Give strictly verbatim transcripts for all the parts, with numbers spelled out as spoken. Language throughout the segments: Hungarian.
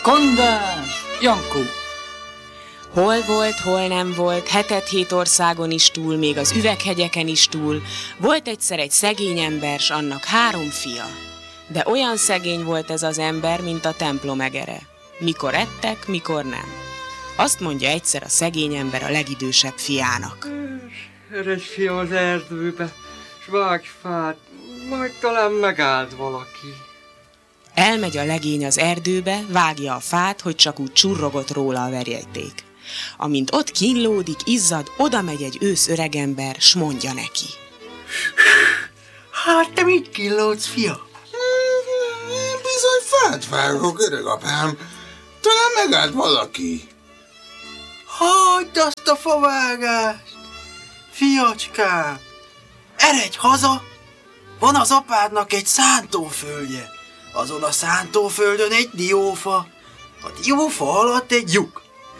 Kondás! Jankó! Hol volt, hol nem volt, hetet-hét országon is túl, még az üveghegyeken is túl, volt egyszer egy szegény ember, s annak három fia. De olyan szegény volt ez az ember, mint a templom egere. Mikor ettek, mikor nem. Azt mondja egyszer a szegény ember a legidősebb fiának. Eredj, fiam, az erdőbe, s vágj fát, majd talán megáld valaki. Elmegy a legény az erdőbe, vágja a fát, hogy csak úgy csurrogott róla a verejték. Amint ott kínlódik, izzad, oda megy egy ősz öregember, s mondja neki. Hát te mit kínlódsz, fia? Bizony fát vágok, öregapám. Talán megállt valaki. Hagyd azt a favágást! Fiacskám, eredj haza! Van az apádnak egy szántóföldje. Azon a szántóföldön egy diófa. A diófa alatt egy lyuk.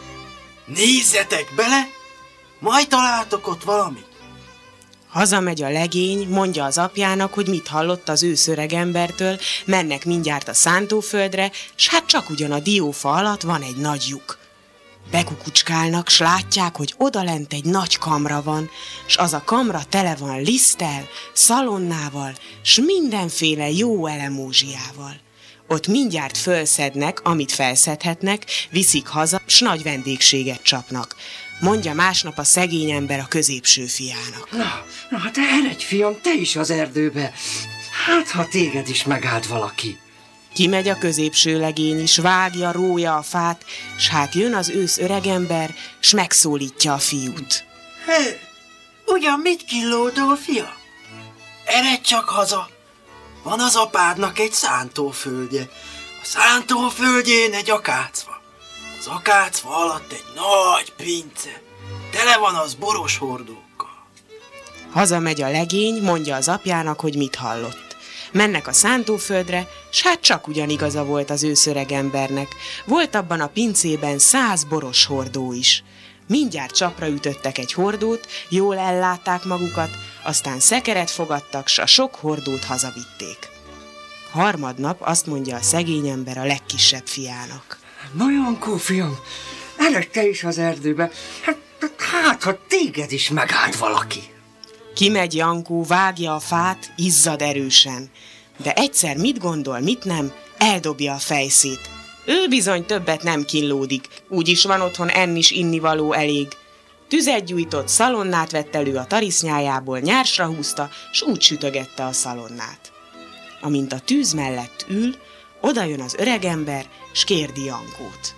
Nézzetek bele, majd találtok ott valamit. Hazamegy a legény, mondja az apjának, hogy mit hallott az ősz öregembertől, mennek mindjárt a szántóföldre, s hát csak ugyan a diófa alatt van egy nagy lyuk. Bekukucskálnak, s látják, hogy odalent egy nagy kamra van, s az a kamra tele van liszttel, szalonnával, s mindenféle jó elemózsiával. Ott mindjárt fölszednek, amit felszedhetnek, viszik haza, s nagy vendégséget csapnak. Mondja másnap a szegény ember a középső fiának. Na, na hát eredj, fiam, te is az erdőbe. Hát, ha téged is megállt valaki. Kimegy a középső legény is, vágja, rója a fát, s hát jön az ősz öregember, s megszólítja a fiút. Hé, ugyan mit kínlódol, fia? Eredj csak haza! Van az apádnak egy szántóföldje. A szántóföldjén egy akácfa. Az akácfa alatt egy nagy pince. Tele van az boros hordókkal. Hazamegy a legény, mondja az apjának, hogy mit hallott. Mennek a szántóföldre, s hát csak ugyan igaza volt az ősz öregembernek. Volt abban a pincében száz boros hordó is. Mindjárt csapra ütöttek egy hordót, jól ellátták magukat, aztán szekeret fogadtak, s a sok hordót hazavitték. Harmadnap azt mondja a szegény ember a legkisebb fiának. Na, Jankó, fiam, eredj te is az erdőbe. Hát, hát, ha téged is megállt valaki. Kimegy Jankó, vágja a fát, izzad erősen. De egyszer mit gondol, mit nem, eldobja a fejszét. Ő bizony többet nem kínlódik, úgyis van otthon enn is innivaló elég. Tüzet gyújtott, szalonnát vett elő a tarisznyájából, nyársra húzta, s úgy sütögette a szalonnát. Amint a tűz mellett ül, oda jön az öregember, s kérdi Jankót.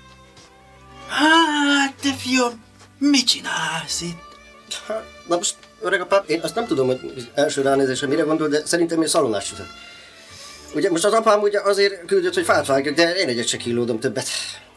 Hát, te fiam, mit csinálsz itt? Na most, öregapám, én azt nem tudom, hogy első ránézésre mire gondol, de szerintem én szalonnát sütök. Ugye most az apám ugye azért küldött, hogy fát vágjak, de én egyet se kínlódom többet.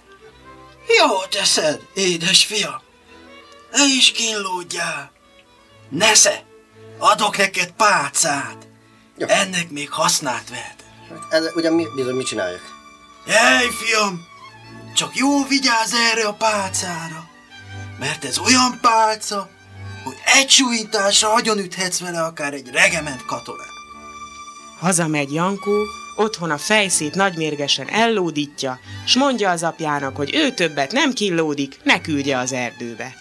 Jó teszed, édes fiam. Ne is kínlódjál. Nesze, adok neked pálcát. Jó. Ennek még hasznát vehet. Hát ez ugye mi, bizony mit csináljak? Jaj, fiam, csak jó vigyázz erre a pálcára, mert ez olyan pálca, hogy egy súlyintásra agyonüthetsz vele akár egy regement katonát. Hazamegy Jankó, otthon a fejszét nagymérgesen ellódítja, s mondja az apjának, hogy ő többet nem kínlódik, ne küldje az erdőbe.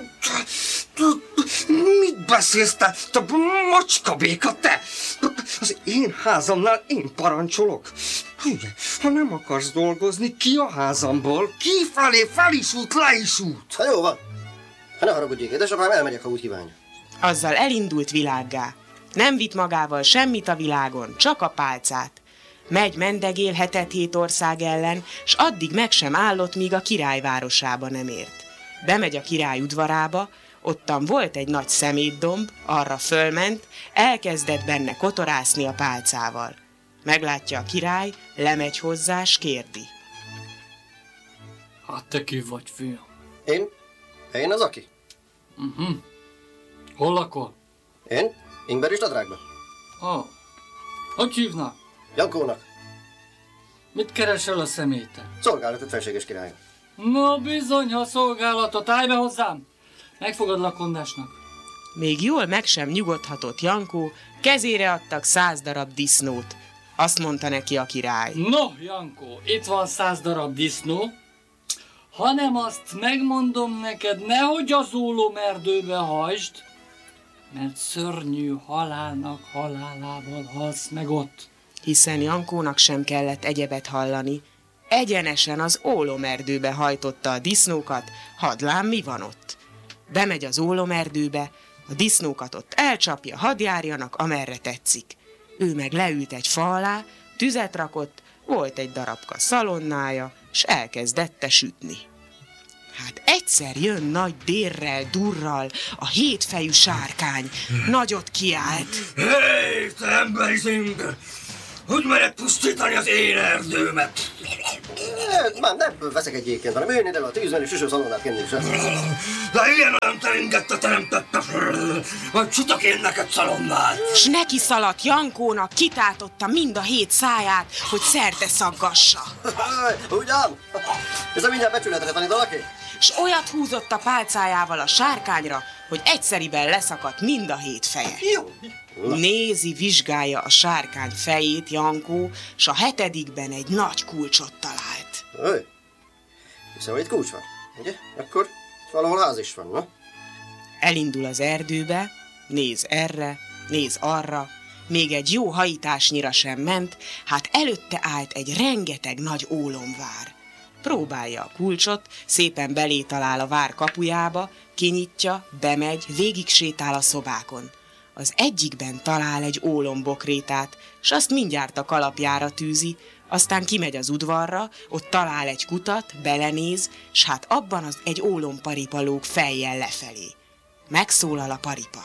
Mit beszélsz te, te macskabéka, te? Az én házamnál én parancsolok. Ugye, ha nem akarsz dolgozni, ki a házamból, kifelé fel is út, le is út. Ha jó van. Ha ne haragudjék, édesapám, elmegyek, ha úgy kívánja. Azzal elindult világgá. Nem vitt magával semmit a világon, csak a pálcát. Megy mendegél hetet-hét ország ellen, s addig meg sem állott, míg a király városába nem ért. Bemegy a király udvarába, ottan volt egy nagy szemétdomb, arra fölment, elkezdett benne kotorászni a pálcával. Meglátja a király, lemegy hozzá, s kérdi. Hát te ki vagy, fiam? Én? Én az aki? Uh-huh. Hol lakol? Én? Ingber is nadrágban. Ah. Hogy hívnak? Jankónak. Mit keresel a szeméten? Szolgálatot, felséges királyom. Na bizony, ha szolgálatot, állj be hozzám! Megfogadlak Kondásnak. Még jól meg sem nyugodhatott Jankó, kezére adtak száz darab disznót. Azt mondta neki a király. No, Jankó, itt van száz darab disznó, hanem azt megmondom neked, nehogy az ólomerdőbe hajtsd, mert szörnyű halálnak halálával halsz meg ott. Hiszen Jankónak sem kellett egyebet hallani. Egyenesen az ólomerdőbe hajtotta a disznókat, hadd lám, mi van ott. Bemegy az ólomerdőbe, a disznókat ott elcsapja, hadd járjanak, amerre tetszik. Ő meg leült egy fa alá, tüzet rakott, volt egy darabka szalonnája, s elkezdette sütni. Hát egyszer jön nagy dérrel, durral a hétfejű sárkány, nagyot kiált. Hé, te emberizünk! Hogy mered pusztítani az én erdőmet? Már nem veszek egy gyékent, hanem jöjjön ide le a tűzben és süső szalonnát kenni is. De ilyen olyan teringette teremtette, hogy csutak én neked szalonnát. S neki szaladt Jankónak, kitátotta mind a hét száját, hogy szerte szaggassa. Ugyan? Ez a mindjárt becsületre tanítalak én? S olyat húzott a pálcájával a sárkányra, hogy egyszeriben leszakadt mind a hét feje. Jó. Nézi, vizsgálja a sárkány fejét Jankó, s a hetedikben egy nagy kulcsot talált. Öj, hiszem, hogy itt kulcs van, ugye? Akkor valahol ház is van, na? Elindul az erdőbe, néz erre, néz arra, még egy jó hajításnyira sem ment, hát előtte állt egy rengeteg nagy ólomvár. Próbálja a kulcsot, szépen belé talál a vár kapujába, kinyitja, bemegy, végig sétál a szobákon. Az egyikben talál egy ólombokrétát, s azt mindjárt a kalapjára tűzi, aztán kimegy az udvarra, ott talál egy kutat, belenéz, s hát abban az egy ólomparipa lóg fejjel lefelé. Megszólal a paripa.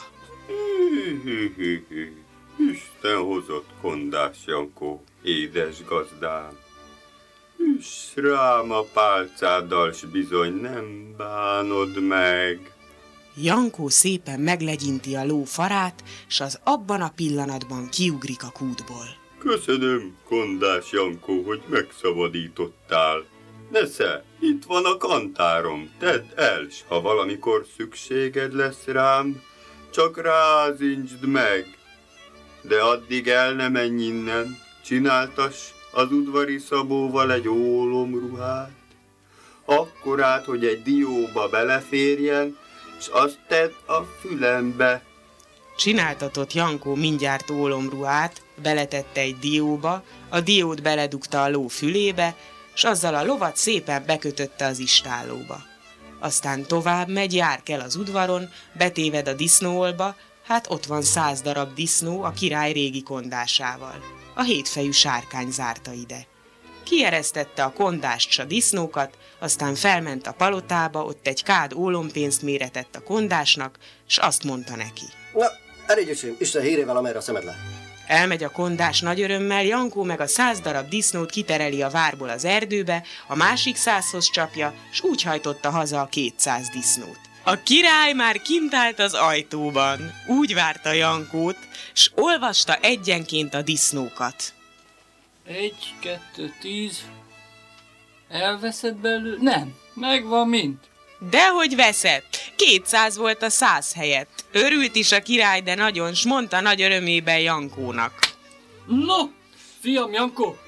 Isten hozott kondás, Jankó, édes gazdám. Üss rám a pálcáddal, s bizony nem bánod meg. Jankó szépen meglegyinti a ló farát, s az abban a pillanatban kiugrik a kútból. Köszönöm, kondás Jankó, hogy megszabadítottál. Nesze, itt van a kantárom, tedd el, s ha valamikor szükséged lesz rám, csak rázincsd meg. De addig el ne menj innen, csináltass az udvari szabóval egy ólomruhát, akkorát, hogy egy dióba beleférjen, s azt tedd a fülembe. Csináltatott Jankó mindjárt ólomruhát, beletette egy dióba, a diót beledugta a ló fülébe, s azzal a lovat szépen bekötötte az istállóba. Aztán tovább megy, jár kell az udvaron, betéved a disznóolba, hát ott van száz darab disznó a király régi kondásával. A hétfejű sárkány zárta ide. Kieresztette a kondást s a disznókat, aztán felment a palotába, ott egy kád ólompénzt méretett a kondásnak, s azt mondta neki. Na, elég öcsém, Isten hírével, amerre a szemed lát. Elmegy a kondás nagy örömmel, Jankó meg a száz darab disznót kitereli a várból az erdőbe, a másik százhoz csapja, s úgy hajtotta haza a kétszáz disznót. A király már kint állt az ajtóban, úgy várta Jankót, s olvasta egyenként a disznókat. Egy, kettő, tíz. Elveszed belőle? Nem, megvan mind. Dehogy veszett, kétszáz volt a száz helyett. Örült is a király, de nagyon, s mondta nagy örömében Jankónak. No, fiam Jankó,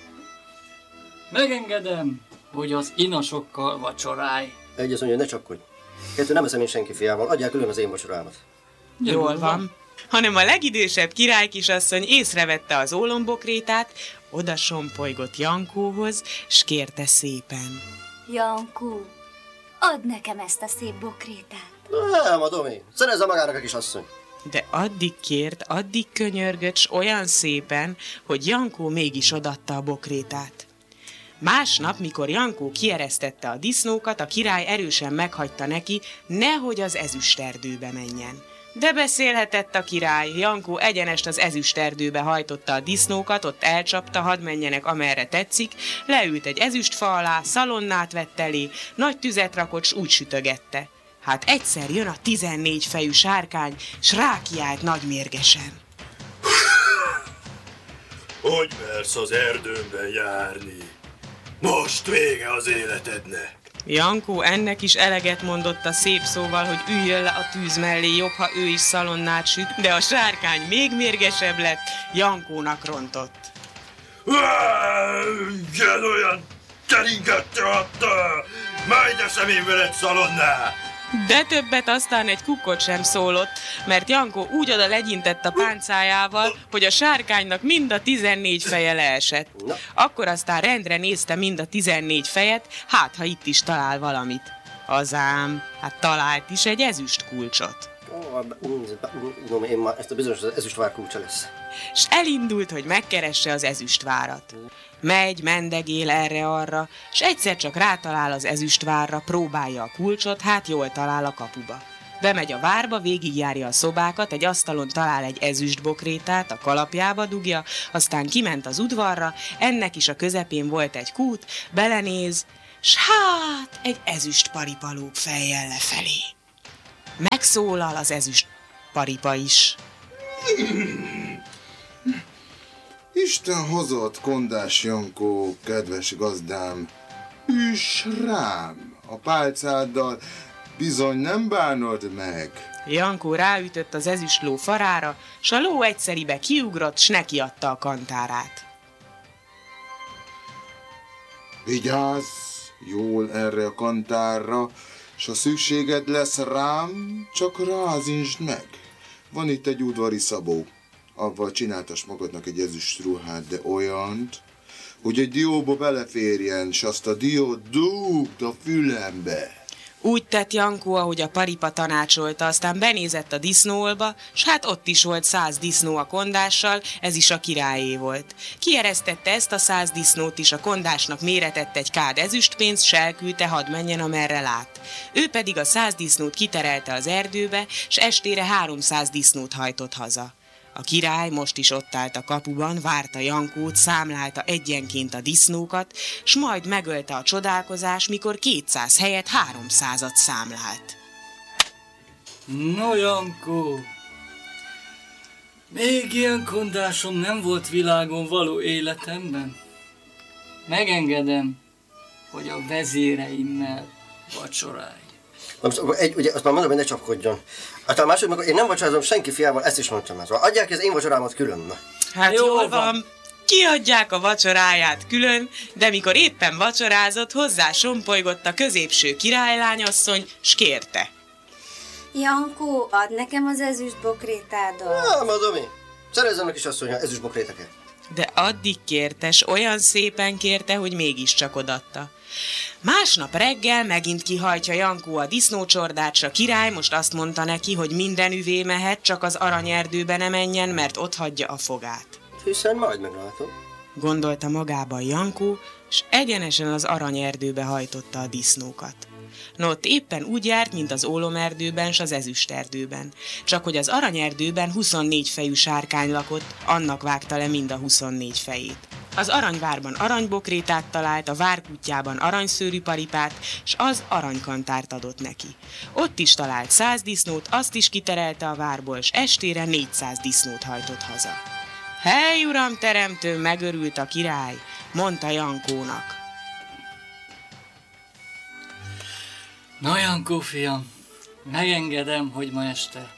megengedem, hogy az inasokkal vacsorálj. Egy azt mondja, ne csapkodj. Kettő, nem eszem én senki fiával, adják külön az én vacsorámat. Jól van. Hanem a legidősebb királykisasszony észrevette az ólombokrétát, oda sompolygott Jankóhoz, s kérte szépen. Jankó, add nekem ezt a szép bokrétát. Nem adom én. Szerezze magának a kisasszony. De addig kért, addig könyörgött, s olyan szépen, hogy Jankó mégis odatta a bokrétát. Másnap, mikor Jankó kieresztette a disznókat, a király erősen meghagyta neki, nehogy az ezüsterdőbe menjen. De beszélhetett a király, Jankó egyenest az ezüsterdőbe hajtotta a disznókat, ott elcsapta, hadd menjenek amerre tetszik, leült egy ezüstfa alá, szalonnát vett elé, nagy tüzet rakott, s úgy sütögette. Hát egyszer jön a tizennégy fejű sárkány, s rákiált nagymérgesen. Hogy mersz az erdőmben járni? Most vége az életednek. Jankó ennek is eleget mondott a szép szóval, hogy üljön le a tűz mellé, jobb, ha ő is szalonnát süt, de a sárkány még mérgesebb lett, Jankónak rontott. Igen, olyan keringette ott, majd eszem én veled szalonná. De többet aztán egy kukkot sem szólott, mert Jankó úgy oda legyintett a páncájával, hogy a sárkánynak mind a tizennégy feje leesett. Akkor aztán rendre nézte mind a tizennégy fejet, hát ha itt is talál valamit. Azám, hát talált is egy ezüst kulcsot. No, én már ezt a bizonyos ezüstvár kulcsa lesz. S elindult, hogy megkeresse az ezüstvárat. Megy, mendegél erre-arra, s egyszer csak rátalál az ezüstvárra, próbálja a kulcsot, hát jól talál a kapuba. Bemegy a várba, végigjárja a szobákat, egy asztalon talál egy ezüstbokrétát, a kalapjába dugja, aztán kiment az udvarra, ennek is a közepén volt egy kút, belenéz, s hát egy ezüst paripa lóg fejjel lefelé. Megszólal az ezüst paripa is. Isten hozott, Kondás Jankó, kedves gazdám, üss rám a pálcáddal, bizony nem bánod meg. Jankó ráütött az ezüstló farára, s a ló egyszeribe kiugrott, s nekiadta a kantárát. Vigyázz jól erre a kantárra, s ha szükséged lesz rám, csak rázincsd meg. Van itt egy udvari szabó. Avval csináltass magadnak egy ezüst ruhát, de olyant, hogy egy dióba beleférjen, s azt a diót dugd a fülembe. Úgy tett Jankó, ahogy a paripa tanácsolta, aztán benézett a disznóolba, s hát ott is volt száz disznó a kondással, ez is a királyé volt. Kieresztette ezt a száz disznót is, a kondásnak méretett egy kád ezüstpénzt, s elküldte, hadd menjen, amerre lát. Ő pedig a száz disznót kiterelte az erdőbe, s estére háromszáz disznót hajtott haza. A király most is ott állt a kapuban, várta Jankót, számlálta egyenként a disznókat, s majd megölte a csodálkozás, mikor kétszáz helyett háromszázat számlált. No, Jankó, még ilyen kondásom nem volt világon való életemben. Megengedem, hogy a vezéreimmel vacsorálj. Na most egy, ugye azt már mondom, hogy ne csapkodjon. Aztán a második, meg én nem vacsorázom senki fiával, ezt is mondtam már. Szóval adják ki az én vacsorámat külön. Na. Hát Jól jól van. van. Kiadják a vacsoráját külön, de mikor éppen vacsorázott, hozzá sompolygott a középső királylányasszony, s kérte. Jankó, add nekem az ezüst bokrétádat. Na, mondom én. Szerezzen a kis asszonya ezüst bokréteket. De addig kérte, s olyan szépen kérte, hogy mégiscsak odatta. Másnap reggel megint kihajtja Jankó a disznócsordát, s a király most azt mondta neki, hogy minden üvé mehet, csak az aranyerdőbe ne menjen, mert ott hagyja a fogát. Hiszen majd meglátom. Gondolta magában Jankó, s egyenesen az aranyerdőbe hajtotta a disznókat. No, ott éppen úgy járt, mint az ólomerdőben s az ezüsterdőben. Csak hogy az aranyerdőben huszonnégy fejű sárkány lakott, annak vágta le mind a huszonnégy fejét. Az aranyvárban aranybokrétát talált, a várkutyában aranyszőrű paripát, s az aranykantárt adott neki. Ott is talált száz disznót, azt is kiterelte a várból, s estére négyszáz disznót hajtott haza. Hely, uram teremtő, megörült a király, mondta Jankónak. Na, Jankó, fiam, megengedem, hogy ma este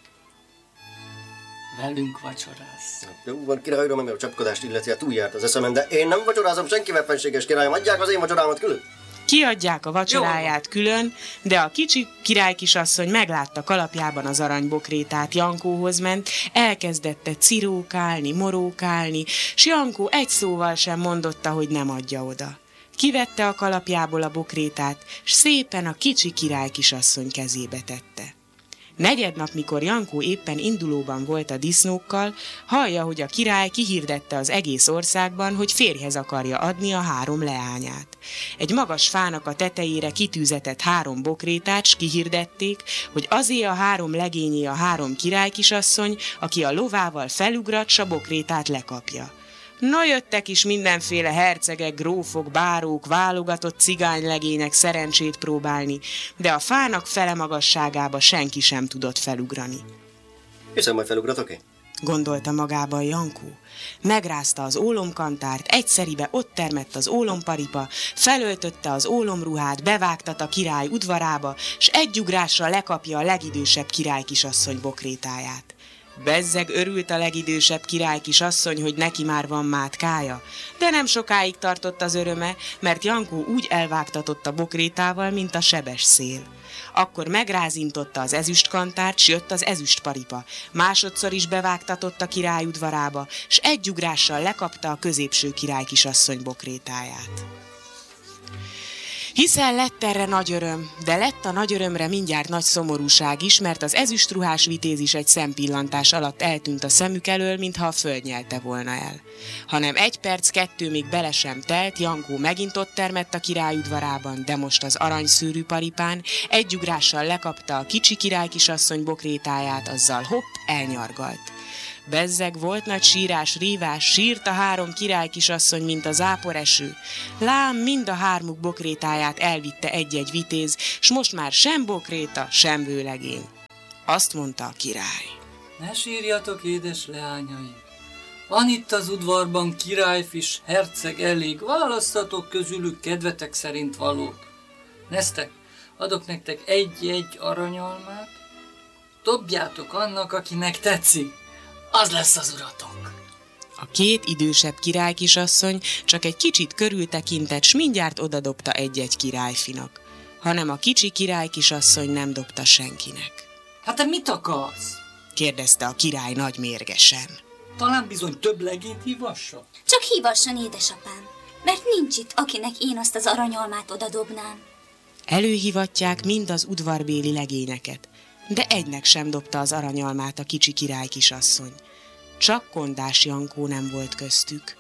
velünk vacsorázz. Jó van, király uram, ami a csapkodást illeti, hát túljárt az eszemen, de én nem vacsorázom senkivel, fenséges királyom, adják az én vacsorámat külön. Kiadják a vacsoráját külön, de a kicsi királykisasszony meglátta kalapjában az aranybokrétát, Jankóhoz ment, elkezdette cirókálni, morókálni, s Jankó egy szóval sem mondotta, hogy nem adja oda. Kivette a kalapjából a bokrétát, s szépen a kicsi királykisasszony kezébe tette. Negyednap, mikor Jankó éppen indulóban volt a disznókkal, hallja, hogy a király kihirdette az egész országban, hogy férjhez akarja adni a három leányát. Egy magas fának a tetejére kitűzetett három bokrétát, s kihirdették, hogy azé a három legényé a három királykisasszony, aki a lovával felugrat, s a bokrétát lekapja. No, jöttek is mindenféle hercegek, grófok, bárók, válogatott cigánylegények szerencsét próbálni, de a fának fele magasságába senki sem tudott felugrani. Hiszen majd felugratok én? Gondolta magában Jankó. Megrázta az ólomkantárt, egyszeribe ott termett az ólomparipa, felöltötte az ólomruhát, bevágtat a király udvarába, s egy ugrásra lekapja a legidősebb királykisasszony bokrétáját. Bezzeg örült a legidősebb király kisasszony, hogy neki már van mátkája, de nem sokáig tartott az öröme, mert Jankó úgy elvágtatott a bokrétával, mint a sebes szél. Akkor megrázintotta az ezüstkantárt, s jött az ezüstparipa. Másodszor is bevágtatott a király udvarába, s egy ugrással lekapta a középső király kisasszony bokrétáját. Hiszen lett erre nagy öröm, de lett a nagy örömre mindjárt nagy szomorúság is, mert az ezüstruhás vitéz is egy szempillantás alatt eltűnt a szemük elől, mintha a föld nyelte volna el. Hanem egy perc, kettő még bele sem telt, Jankó megint ott termett a király udvarában, de most az aranyszőrű paripán egy ugrással lekapta a kicsi király kisasszony bokrétáját, azzal hopp, elnyargalt. Bezzeg volt nagy sírás, rívás, sírt a három király kisasszony, mint a záporeső. Lám, mind a hármuk bokrétáját elvitte egy-egy vitéz, s most már sem bokréta, sem vőlegény. Azt mondta a király. Ne sírjatok, édes leányaim! Van itt az udvarban királyfis, herceg elég, választatok közülük kedvetek szerint valót. Neztek, adok nektek egy-egy aranyalmát, dobjátok annak, akinek tetszik. Az lesz az uratok. A két idősebb királykisasszony csak egy kicsit körültekintett, s mindjárt odadobta egy-egy királyfinak. Hanem a kicsi királykisasszony nem dobta senkinek. Hát te mit akarsz? Kérdezte a király nagy mérgesen. Talán bizony több legényt hívassak? Csak hívasson, édesapám, mert nincs itt, akinek én azt az aranyalmát odadobnám. Előhivatják mind az udvarbéli legényeket, de egynek sem dobta az aranyalmát a kicsi királykisasszony. Csak Kondás Jankó nem volt köztük.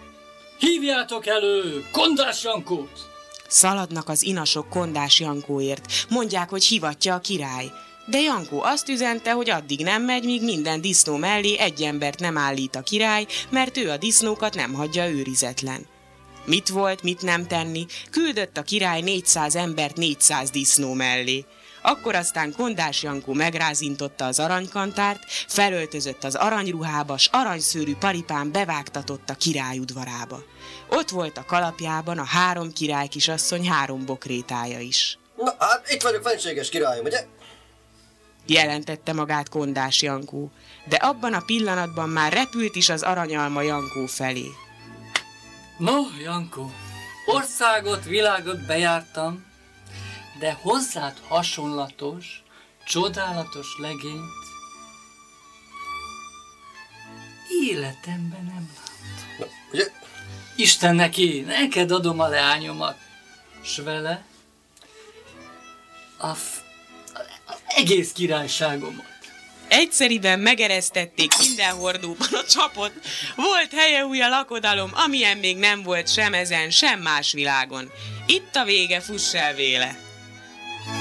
Hívjátok elő Kondás Jankót! Szaladnak az inasok Kondás Jankóért, mondják, hogy hivatja a király. De Jankó azt üzente, hogy addig nem megy, míg minden disznó mellé egy embert nem állít a király, mert ő a disznókat nem hagyja őrizetlen. Mit volt, mit nem tenni, küldött a király négyszáz embert négyszáz disznó mellé. Akkor aztán Kondás Jankó megrázintotta az aranykantárt, felöltözött az aranyruhába, s aranyszőrű paripán bevágtatott a király udvarába. Ott volt a kalapjában a három király kisasszony három bokrétája is. Na, hát itt vagyok, fenséges királyom, ugye? Jelentette magát Kondás Jankó, de abban a pillanatban már repült is az aranyalma Jankó felé. No, Jankó, országot, világot bejártam, de hozzád hasonlatos, csodálatos legényt életemben nem láttam. Na, ugye? Isten neki, neked adom a leányomat, s vele a, f- az egész királyságomat. Egyszeriben megeresztették minden hordóban a csapot. Volt helye új a lakodalom, amilyen még nem volt sem ezen, sem más világon. Itt a vége, fuss el véle!